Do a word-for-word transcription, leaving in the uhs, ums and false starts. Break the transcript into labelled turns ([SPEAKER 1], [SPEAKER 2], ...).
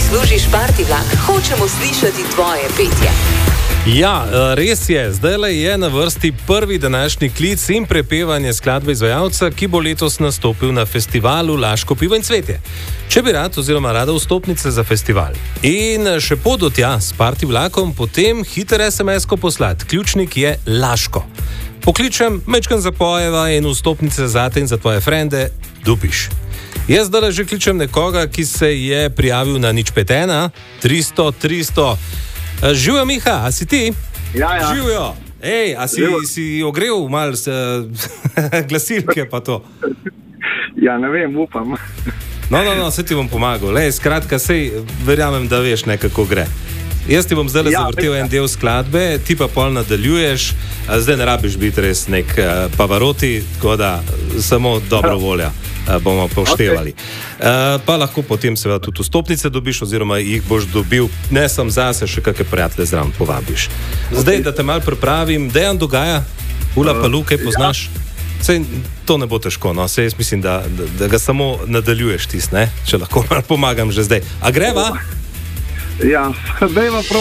[SPEAKER 1] služiš Party vlak, hočemo slišati tvoje petje.
[SPEAKER 2] Ja, res je. Zdajle je na vrsti prvi današnji klic in prepevanje skladbe izvajalca, ki bo letos nastopil na festivalu Laško pivo in cvetje. Če bi rad oziroma rada vstopnice za festival in še pot do tja s Party vlakom, potem hiter es em es-ko poslati. Ključnik je Laško. Pokličem, mečkam zapojeva in vstopnice zate in za tvoje frende dobiš. Jaz zdaj že kličem nekoga, ki se je prijavil na nič pet ena, tristo, tristo. Živijo, Miha, a si ti?
[SPEAKER 3] Ja, ja.
[SPEAKER 2] Živijo. Ej, a si, si ogrel malo glasilke pa to?
[SPEAKER 3] Ja, ne vem, upam.
[SPEAKER 2] No, no, no, se ti bom pomagal. Lej, skratka, sej verjamem, da veš nekako gre. Jaz ti bom zdaj ja, zavrtel en del skladbe, ti pa pol nadaljuješ. Zdaj ne rabiš biti res nek uh, Pavaroti, tako da samo dobro volja uh, bomo poštevali. Okay. Uh, pa lahko potem seveda tudi vstopnice dobiš, oziroma jih boš dobil, ne sam zase, še kakšne prijatelje zraven povabiš. Zdaj, okay. Da te malo pripravim, Dejan Dogaja, Ula uh, Palu, kaj poznaš? Ja. Sej, to ne bo težko, no, sej jaz mislim, da, da, da ga samo nadaljuješ tis, ne? Če lahko malo pomagam že zdaj. A greva?
[SPEAKER 3] Ja, dajva prav.